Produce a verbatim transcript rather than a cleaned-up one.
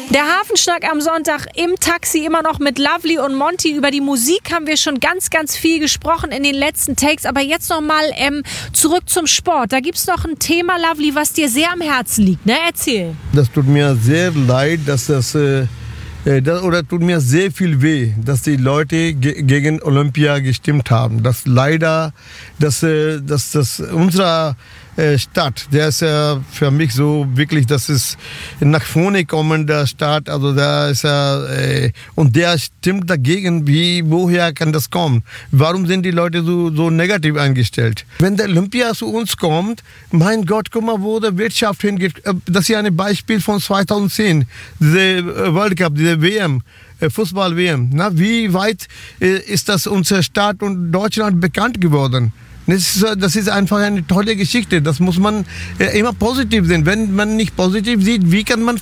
Der Hafenschnack am Sonntag im Taxi immer noch mit Lovely und Monty. Über die Musik haben wir schon ganz, ganz viel gesprochen in den letzten Takes. Aber jetzt noch mal ähm, zurück zum Sport. Da gibt's noch ein Thema, Lovely, was dir sehr am Herzen liegt. Ne? Erzähl. Das tut mir sehr leid, dass das, äh, das oder tut mir sehr viel weh, dass die Leute ge- gegen Olympia gestimmt haben. Dass leider, dass, äh, dass, dass unsere äh, Stadt, der ist ja für mich so wirklich, das ist nach vorne kommender Stadt, also da ist ja, äh, und der stimmt dagegen, wie, woher kann das kommen? Warum sind die Leute so, so negativ eingestellt? Wenn der Olympia zu uns kommt, mein Gott, guck mal, wo die Wirtschaft hingeht. Das ist ja ein Beispiel von zweitausendzehn, diese World Cup, diese W M. Fußball-W M. Na, wie weit äh, ist das unser Staat und Deutschland bekannt geworden? Das ist, das ist einfach eine tolle Geschichte. Das muss man äh, immer positiv sehen. Wenn man nicht positiv sieht, wie kann man